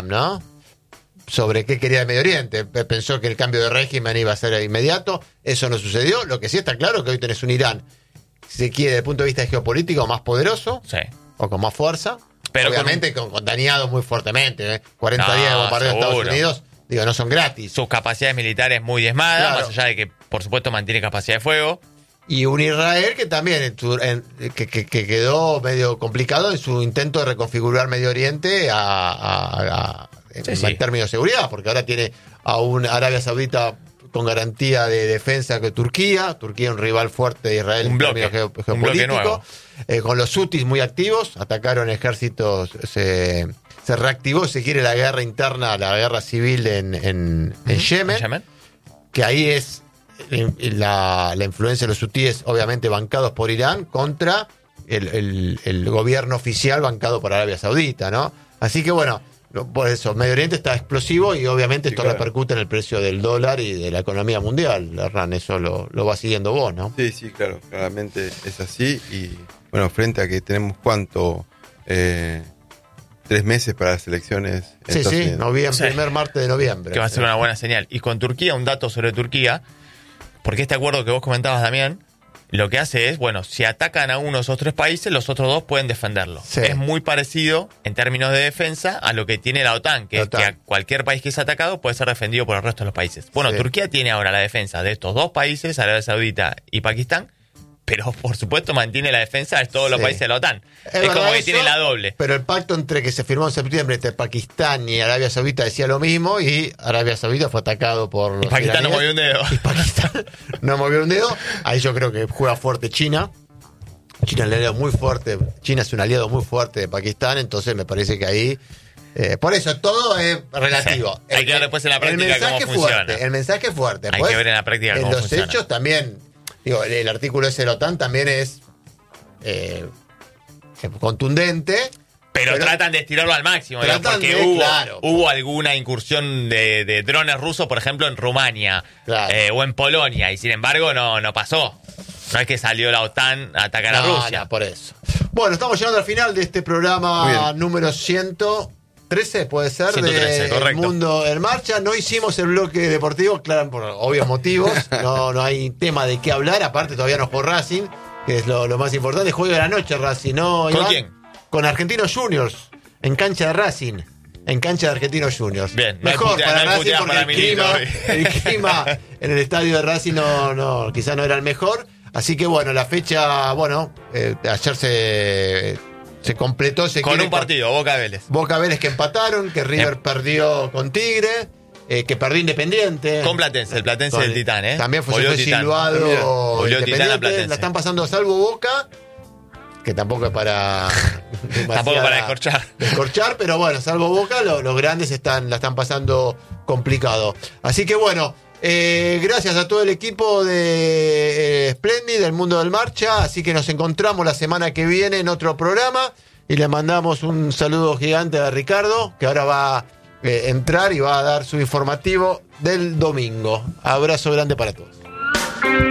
Trump, ¿no? Sobre qué quería el Medio Oriente. Pensó que el cambio de régimen iba a ser inmediato. Eso no sucedió. Lo que sí está claro es que hoy tenés un Irán, si se quiere, desde el punto de vista geopolítico, más poderoso. Sí. O con más fuerza. Pero obviamente con dañados muy fuertemente. 40 días de bombardeo de Estados Unidos. Digo, no son gratis. Sus capacidades militares muy diezmadas, Claro. más allá de que, por supuesto, mantiene capacidad de fuego. Y un Israel que también que quedó medio complicado en su intento de reconfigurar Medio Oriente en términos de seguridad, porque ahora tiene a un Arabia Saudita con garantía de defensa que Turquía un rival fuerte de Israel Un en bloque, términos un bloque geopolíticos, con los hutis muy activos, atacaron ejércitos, se reactivó, si quiere, la guerra interna, la guerra civil en Yemen, que ahí es la influencia de los hutíes, obviamente bancados por Irán, contra el gobierno oficial bancado por Arabia Saudita, ¿no? Así que bueno, por eso, Medio Oriente está explosivo y obviamente esto repercute en el precio del dólar y de la economía mundial, Hernán, eso lo vas siguiendo vos, ¿no? Sí, claro, claramente es así. Y bueno, frente a que tenemos cuánto, 3 meses para las elecciones. Sí, primer martes de noviembre. Que va a ser una buena señal. Y con Turquía, un dato sobre Turquía, porque este acuerdo que vos comentabas, Damián, lo que hace es, bueno, si atacan a uno de esos 3 países, los otros 2 pueden defenderlo. Sí. Es muy parecido en términos de defensa a lo que tiene la OTAN, que es que a cualquier país que es atacado puede ser defendido por el resto de los países. Bueno, Turquía tiene ahora la defensa de estos 2 países, Arabia Saudita y Pakistán, pero por supuesto mantiene la defensa de todos los países de la OTAN. Es como que tiene la doble. Pero el pacto entre que se firmó en septiembre entre Pakistán y Arabia Saudita decía lo mismo, y Arabia Saudita fue atacado por los Pakistán no movió un dedo. Y Pakistán no movió un dedo. Ahí yo creo que juega fuerte China. China es un aliado muy fuerte. China es un aliado muy fuerte de Pakistán, entonces me parece que ahí... por eso, todo es relativo. Sí. Hay que ver después en la práctica cómo funciona. El mensaje es fuerte. Hay que ver en la práctica cómo funciona. En los hechos también... Digo, el artículo ese de la OTAN también es contundente. Pero tratan de estirarlo al máximo, porque hubo alguna incursión de drones rusos, por ejemplo, en Rumania o en Polonia, y sin embargo no pasó. No es que salió la OTAN a atacar a Rusia. No, por eso. Bueno, estamos llegando al final de este programa número 113, puede ser, 113, de correcto. El Mundo en Marcha. No hicimos el bloque deportivo, claro, por obvios motivos. No hay tema de qué hablar. Aparte, todavía no jugó Racing, que es lo más importante. Juega la noche Racing, ¿no, Iván? ¿Con quién? Con Argentinos Juniors, en cancha de Racing. En cancha de Argentinos Juniors. Bien, mejor no para Racing, porque para el clima en el estadio de Racing quizás no era el mejor. Así que bueno, la fecha, ayer se completó. Con un partido, Boca Vélez. Boca Vélez que empataron, que River perdió con Tigre, que perdió Independiente. Con Platense, el Platense del Titán, ¿eh? También fue Titán. silbado. Volvió Titán a Platense. La están pasando a salvo Boca, que tampoco es para... tampoco para descorchar, pero bueno, salvo Boca, los grandes la están pasando complicado. Así que bueno... gracias a todo el equipo de Splendid, del Mundo del Marcha. Así que nos encontramos la semana que viene en otro programa. Y le mandamos un saludo gigante a Ricardo, que ahora va a entrar y va a dar su informativo del domingo. Abrazo grande para todos.